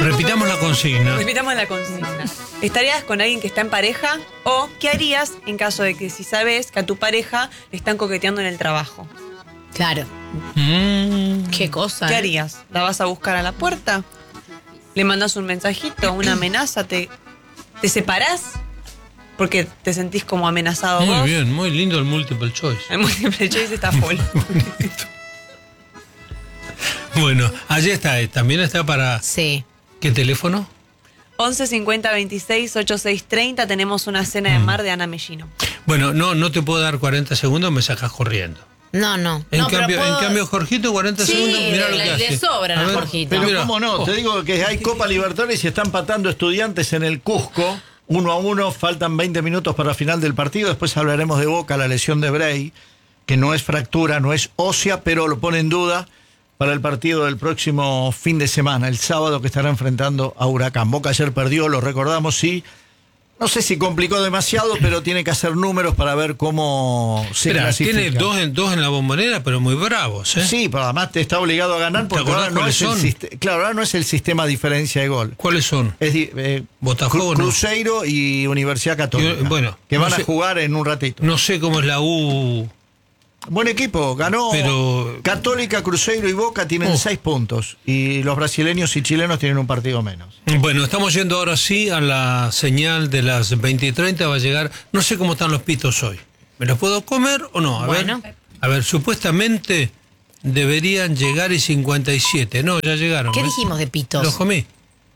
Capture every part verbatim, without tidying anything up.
Repitamos la consigna. Repitamos la consigna. ¿Estarías con alguien que está en pareja? ¿O qué harías en caso de que si sabes que a tu pareja le están coqueteando en el trabajo? Claro. Mm. Qué cosa. ¿Qué ¿eh? harías? ¿La vas a buscar a la puerta? ¿Le mandas un mensajito, una amenaza? ¿Te, te separás? Porque te sentís como amenazado Muy vos. bien, muy lindo el multiple choice. El multiple choice está full. Bueno, allí está. eh, También está para... Sí. ¿Qué teléfono? once cincuenta veintiséis ochenta y seis treinta. Tenemos una cena de mar de Ana Mellino. Bueno, no, no te puedo dar cuarenta segundos, me sacas corriendo. No, no. En, no, pero cambio, puedo- en cambio, Jorgito, cuarenta Sí, segundos, mira lo le- que le hace. sobran a ver, Jorgito. Pero mira. cómo no, Oh. te digo que hay Copa Libertadores y está empatando Estudiantes en el Cusco, uno a uno, faltan veinte minutos para el final del partido, después hablaremos de Boca, la lesión de Bray, que no es fractura, no es ósea, pero lo pone en duda para el partido del próximo fin de semana, el sábado, que estará enfrentando a Huracán. Boca ayer perdió, lo recordamos, sí. No sé si complicó demasiado, pero tiene que hacer números para ver cómo se Espera, clasifica. tiene dos en, dos en la bombonera, pero muy bravos, ¿eh? Sí, pero además te está obligado a ganar porque acordás ahora no, cuáles es el son? siste- claro, ahora no es el sistema de diferencia de gol. ¿Cuáles son? Es di- eh, Botafogo, Cru- no. Cruzeiro y Universidad Católica. Y, bueno, que no van sé- a jugar en un ratito. No sé cómo es la U. Buen equipo, ganó. Pero- Católica, Cruzeiro y Boca tienen Oh. seis puntos. Y los brasileños y chilenos tienen un partido menos. Bueno, estamos yendo ahora sí a la señal de las veinte y treinta. Va a llegar. No sé cómo están los pitos hoy. ¿Me los puedo comer o no? A Bueno. ver. A ver, supuestamente deberían llegar y cincuenta y siete. No, ya llegaron. ¿Qué ¿ves? dijimos de pitos? Los comí.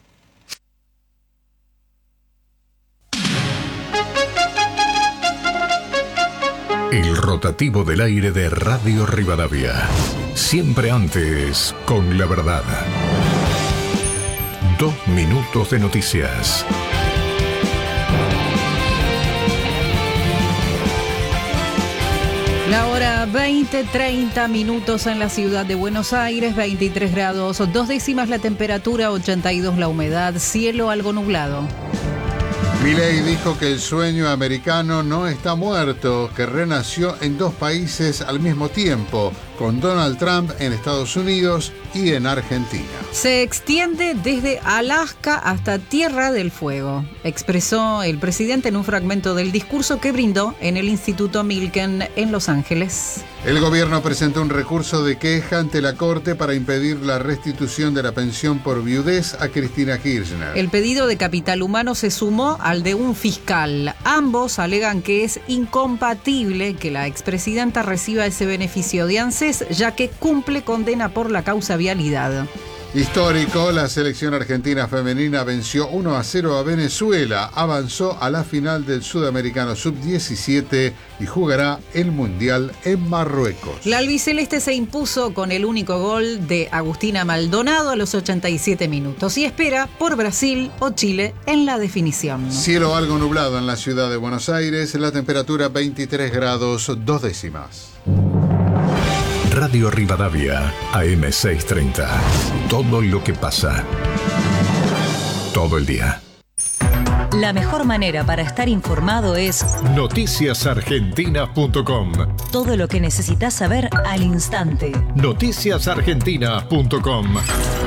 El rotativo del aire de Radio Rivadavia. Siempre antes, con la verdad. Dos minutos de noticias. La hora veinte, treinta minutos en la ciudad de Buenos Aires, veintitrés grados, dos décimas la temperatura, ochenta y dos la humedad, cielo algo nublado. Milei dijo que el sueño americano no está muerto, que renació en dos países al mismo tiempo, con Donald Trump en Estados Unidos y en Argentina. Se extiende desde Alaska hasta Tierra del Fuego, expresó el presidente en un fragmento del discurso que brindó en el Instituto Milken en Los Ángeles. El gobierno presentó un recurso de queja ante la Corte para impedir la restitución de la pensión por viudez a Cristina Kirchner. El pedido de capital humano se sumó al de un fiscal. Ambos alegan que es incompatible que la expresidenta reciba ese beneficio de ANSES, ya que cumple condena por la causa vialidad. Histórico, la selección argentina femenina venció uno a cero a Venezuela, avanzó a la final del Sudamericano sub diecisiete y jugará el Mundial en Marruecos. La albiceleste se impuso con el único gol de Agustina Maldonado a los ochenta y siete minutos y espera por Brasil o Chile en la definición. Cielo algo nublado en la ciudad de Buenos Aires, la temperatura veintitrés grados, dos décimas. Radio Rivadavia, A M seiscientos treinta. Todo lo que pasa. Todo el día. La mejor manera para estar informado es noticias argentinas punto com. todo lo que necesitas saber al instante. noticias argentinas punto com.